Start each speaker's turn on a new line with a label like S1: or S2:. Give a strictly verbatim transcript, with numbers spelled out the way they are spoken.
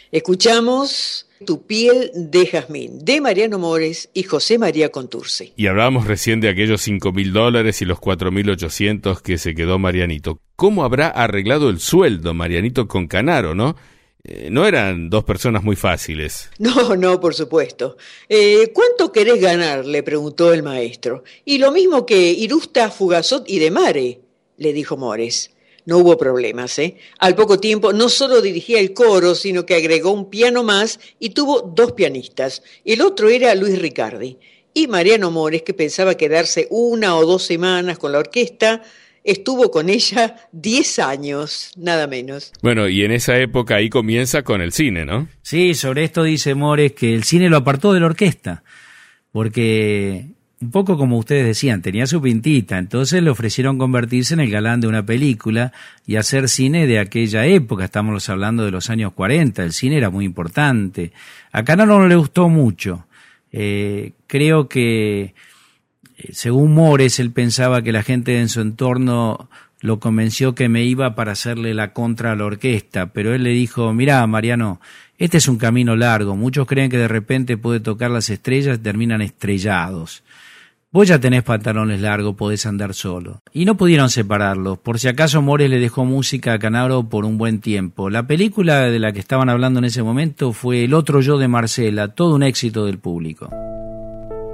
S1: Escuchamos Tu piel de jazmín, de Mariano Mores y José María Contursi.
S2: Y hablábamos recién de aquellos cinco mil dólares y los cuatro mil ochocientos que se quedó Marianito. ¿Cómo habrá arreglado el sueldo Marianito con Canaro, no? Eh, no eran dos personas muy fáciles.
S1: No, no, por supuesto. Eh, ¿Cuánto querés ganar?, le preguntó el maestro. Y lo mismo que Irusta, Fugazot y Demare, le dijo Mores. No hubo problemas, ¿eh? Al poco tiempo no solo dirigía el coro, sino que agregó un piano más y tuvo dos pianistas. El otro era Luis Ricardi. Y Mariano Mores, que pensaba quedarse una o dos semanas con la orquesta, estuvo con ella diez años, nada menos.
S2: Bueno, y en esa época ahí comienza con el cine, ¿no?
S3: Sí, sobre esto dice Mores que el cine lo apartó de la orquesta, porque un poco como ustedes decían, tenía su pintita, entonces le ofrecieron convertirse en el galán de una película y hacer cine de aquella época, estamos hablando de los años cuarenta, el cine era muy importante. A Canaro no le gustó mucho, eh, creo que según Mores él pensaba que la gente en su entorno lo convenció que me iba para hacerle la contra a la orquesta, pero él le dijo, mirá Mariano, este es un camino largo, muchos creen que de repente puede tocar las estrellas y terminan estrellados. Vos ya tenés pantalones largos, podés andar solo. Y no pudieron separarlos. Por si acaso Mores le dejó música a Canaro por un buen tiempo. La película de la que estaban hablando en ese momento fue El otro yo de Marcela, todo un éxito del público.